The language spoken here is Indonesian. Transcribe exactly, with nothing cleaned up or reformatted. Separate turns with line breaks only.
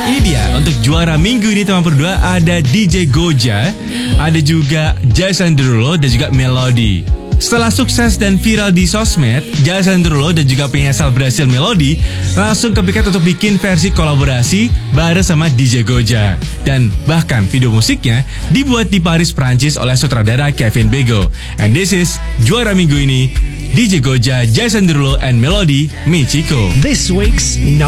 Ini dia untuk juara minggu ini teman berdua, ada D J Goja, ada juga Jason Derulo dan juga Melody. Setelah sukses dan viral di sosmed, Jason Derulo dan juga penyanyi asal Brasil Melody langsung kepikiran untuk bikin versi kolaborasi bareng sama D J Goja. Dan bahkan video musiknya dibuat di Paris, Prancis oleh sutradara Kevin Bego. And this is juara minggu ini, D J Goja, Jason Derulo and Melody, Michiko.
This week's